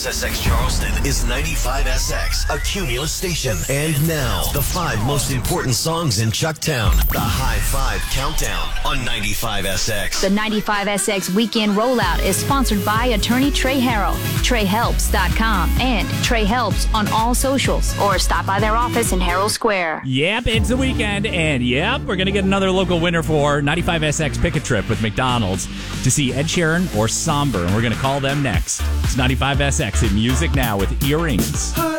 SSX Charleston is 95SX, a Cumulus station. And now, the 5 most important songs in Chucktown. The High 5 Countdown on 95SX. The 95SX Weekend Rollout is sponsored by attorney Trey Harrell, TreyHelps.com, and Trey Helps on all socials, or stop by their office in Harrell Square. Yep, it's the weekend, and yep, we're going to get another local winner for 95SX Pick a Trip with McDonald's to see Ed Sheeran or Somber, and we're going to call them next. It's 95SX in Music Now with Earrings.